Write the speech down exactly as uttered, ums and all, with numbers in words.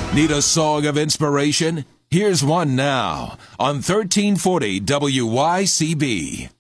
Need a song of inspiration? Here's one now on thirteen forty W Y C B.